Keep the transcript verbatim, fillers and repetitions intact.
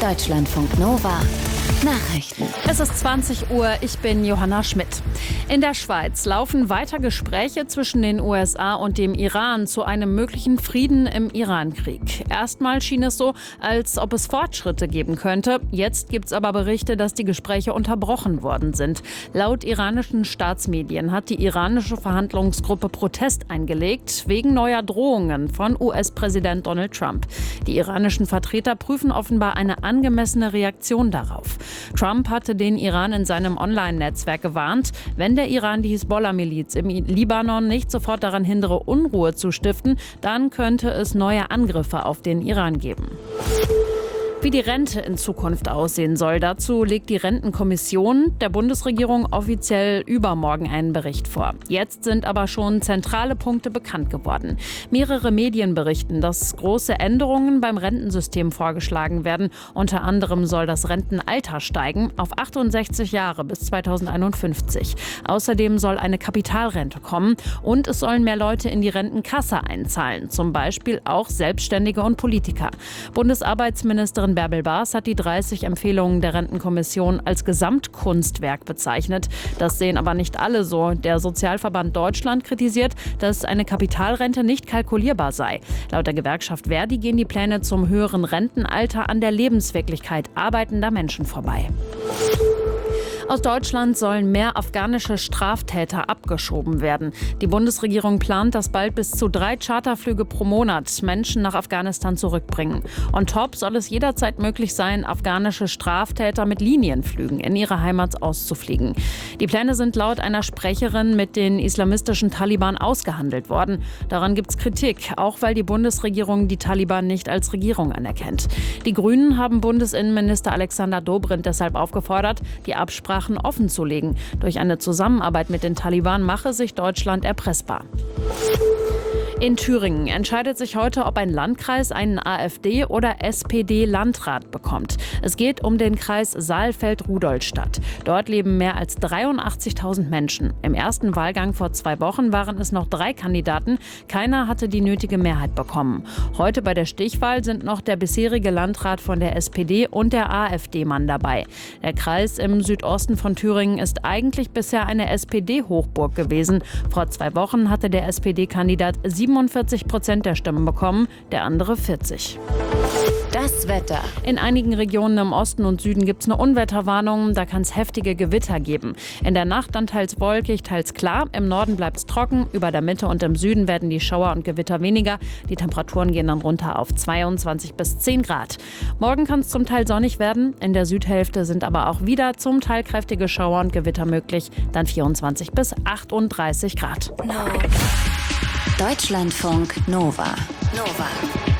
Deutschlandfunk Nova Nachrichten. Es ist zwanzig Uhr, ich bin Johanna Schmidt. In der Schweiz laufen weiter Gespräche zwischen den U S A und dem Iran zu einem möglichen Frieden im Irankrieg. Erstmal schien es so, als ob es Fortschritte geben könnte. Jetzt gibt es aber Berichte, dass die Gespräche unterbrochen worden sind. Laut iranischen Staatsmedien hat die iranische Verhandlungsgruppe Protest eingelegt, wegen neuer Drohungen von U S-Präsident Donald Trump. Die iranischen Vertreter prüfen offenbar eine angemessene Reaktion darauf. Trump hatte den Iran in seinem Online-Netzwerk gewarnt, wenn der Iran die Hisbollah-Miliz im Libanon nicht sofort daran hindere, Unruhe zu stiften, dann könnte es neue Angriffe auf den Iran geben. Wie die Rente in Zukunft aussehen soll, dazu legt die Rentenkommission der Bundesregierung offiziell übermorgen einen Bericht vor. Jetzt sind aber schon zentrale Punkte bekannt geworden. Mehrere Medien berichten, dass große Änderungen beim Rentensystem vorgeschlagen werden. Unter anderem soll das Rentenalter steigen auf achtundsechzig Jahre bis zweitausendeinundfünfzig. Außerdem soll eine Kapitalrente kommen und es sollen mehr Leute in die Rentenkasse einzahlen, zum Beispiel auch Selbstständige und Politiker. Bundesarbeitsministerin Bärbel Baas hat die dreißig Empfehlungen der Rentenkommission als Gesamtkunstwerk bezeichnet. Das sehen aber nicht alle so. Der Sozialverband Deutschland kritisiert, dass eine Kapitalrente nicht kalkulierbar sei. Laut der Gewerkschaft Verdi gehen die Pläne zum höheren Rentenalter an der Lebenswirklichkeit arbeitender Menschen vorbei. Aus Deutschland sollen mehr afghanische Straftäter abgeschoben werden. Die Bundesregierung plant, dass bald bis zu drei Charterflüge pro Monat Menschen nach Afghanistan zurückbringen. On top soll es jederzeit möglich sein, afghanische Straftäter mit Linienflügen in ihre Heimat auszufliegen. Die Pläne sind laut einer Sprecherin mit den islamistischen Taliban ausgehandelt worden. Daran gibt es Kritik, auch weil die Bundesregierung die Taliban nicht als Regierung anerkennt. Die Grünen haben Bundesinnenminister Alexander Dobrindt deshalb aufgefordert, die Absprache offen zu legen. Durch eine Zusammenarbeit mit den Taliban mache sich Deutschland erpressbar. In Thüringen entscheidet sich heute, ob ein Landkreis einen AfD- oder S P D-Landrat bekommt. Es geht um den Kreis Saalfeld-Rudolstadt. Dort leben mehr als dreiundachtzigtausend Menschen. Im ersten Wahlgang vor zwei Wochen waren es noch drei Kandidaten. Keiner hatte die nötige Mehrheit bekommen. Heute bei der Stichwahl sind noch der bisherige Landrat von der S P D und der AfD-Mann dabei. Der Kreis im Südosten von Thüringen ist eigentlich bisher eine S P D-Hochburg gewesen. Vor zwei Wochen hatte der S P D-Kandidat siebenundvierzig Prozent der Stimmen bekommen, der andere vierzig. Das Wetter. In einigen Regionen im Osten und Süden gibt es eine Unwetterwarnung. Da kann es heftige Gewitter geben. In der Nacht dann teils wolkig, teils klar. Im Norden bleibt es trocken. Über der Mitte und im Süden werden die Schauer und Gewitter weniger. Die Temperaturen gehen dann runter auf zweiundzwanzig bis zehn Grad. Morgen kann es zum Teil sonnig werden. In der Südhälfte sind aber auch wieder zum Teil kräftige Schauer und Gewitter möglich. Dann vierundzwanzig bis achtunddreißig Grad. No. Deutschlandfunk Nova. Nova.